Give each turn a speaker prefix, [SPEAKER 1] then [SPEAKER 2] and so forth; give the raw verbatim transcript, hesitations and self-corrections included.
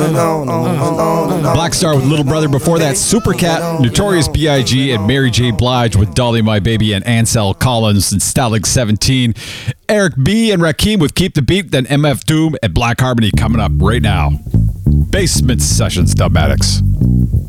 [SPEAKER 1] Black Star with Little Brother. Before that, Supercat, Notorious B I G, and Mary J. Blige with Dolly My Baby, and Ansel Collins and Stalag seventeen. Eric B. and Rakim with Keep the Beat, then M F Doom and Black Harmony coming up right now. Basement Sessions, Dubmatics.